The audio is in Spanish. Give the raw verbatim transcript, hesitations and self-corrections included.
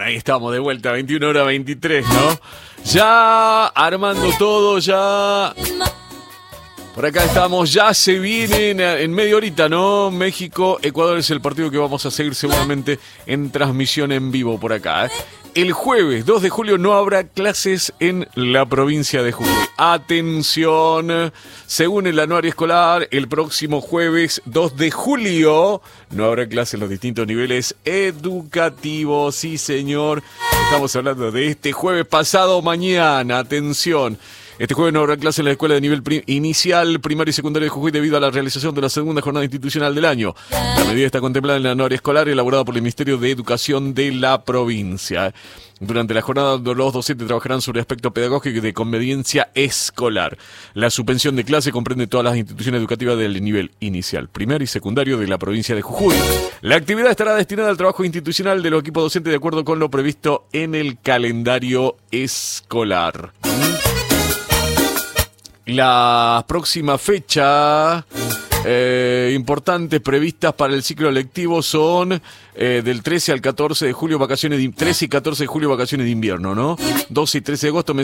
Bueno, ahí estamos de vuelta, veintiuna horas veintitrés, ¿no? Ya armando todo, ya... Por acá estamos, ya se vienen en media horita, ¿no? México, Ecuador es el partido que vamos a seguir seguramente en transmisión en vivo por acá, ¿eh? El jueves dos de julio no habrá clases en la provincia de Jujuy. Atención, según el anuario escolar, el próximo jueves dos de julio no habrá clases en los distintos niveles educativos. Sí, señor, estamos hablando de este jueves pasado mañana. Atención. Este jueves no habrá clase en la escuela de nivel prim- inicial, primario y secundario de Jujuy debido a la realización de la segunda jornada institucional del año. La medida está contemplada en la anuario escolar elaborada por el Ministerio de Educación de la provincia. Durante la jornada, los docentes trabajarán sobre aspectos pedagógicos y de conveniencia escolar. La suspensión de clase comprende todas las instituciones educativas del nivel inicial, primario y secundario de la provincia de Jujuy. La actividad estará destinada al trabajo institucional de los equipos docentes de acuerdo con lo previsto en el calendario escolar. La próxima fecha eh, importantes previstas para el ciclo lectivo son eh, del trece al catorce de julio, vacaciones de, trece y catorce de julio, vacaciones de invierno, ¿no? doce y trece de agosto,